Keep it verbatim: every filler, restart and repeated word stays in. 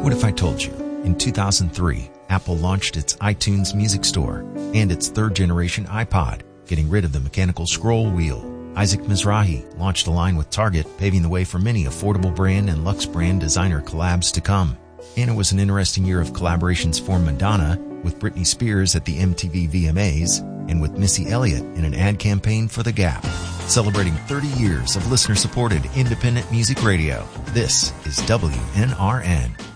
What if I told you in two thousand three, Apple launched its iTunes Music Store and its third-generation iPod, getting rid of the mechanical scroll wheel. Isaac Mizrahi launched a line with Target, paving the way for many affordable brand and luxe brand designer collabs to come. And it was an interesting year of collaborations for Madonna, with Britney Spears at the M T V V M As, and with Missy Elliott in an ad campaign for The Gap. Celebrating thirty years of listener-supported independent music radio, this is W N R N.